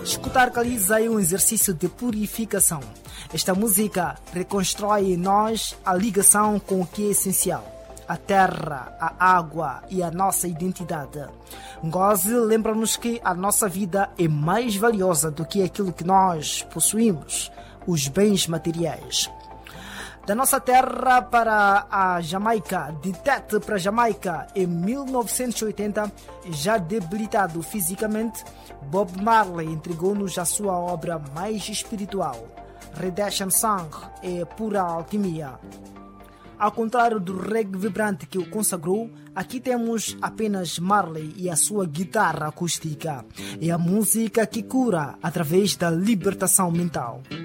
Escutar Caliza é um exercício de purificação. Esta música reconstrói em nós a ligação com o que é essencial: a terra, a água e a nossa identidade. Ngozi lembra-nos que a nossa vida é mais valiosa do que aquilo que nós possuímos, os bens materiais. Da nossa terra para a Jamaica, de Tete para a Jamaica, em 1980, já debilitado fisicamente, Bob Marley entregou-nos a sua obra mais espiritual. Redemption Song é pura alquimia. Ao contrário do reggae vibrante que o consagrou, aqui temos apenas Marley e a sua guitarra acústica. É a música que cura através da libertação mental.